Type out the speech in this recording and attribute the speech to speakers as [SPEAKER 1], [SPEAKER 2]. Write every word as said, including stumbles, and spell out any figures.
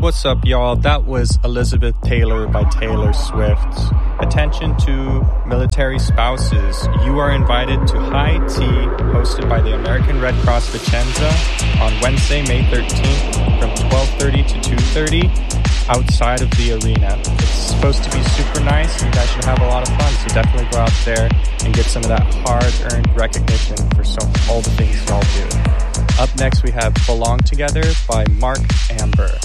[SPEAKER 1] What's up, y'all? That was Elizabeth Taylor by Taylor Swift. Attention to military spouses. You are invited to High Tea, hosted by the American Red Cross Vicenza on Wednesday, May thirteenth from twelve thirty to two thirty outside of the arena. It's supposed to be super nice. You guys should have a lot of fun, so definitely go out there and get some of that hard-earned recognition for some, all the things y'all do. Up next, we have Belong Together by Mark Amber.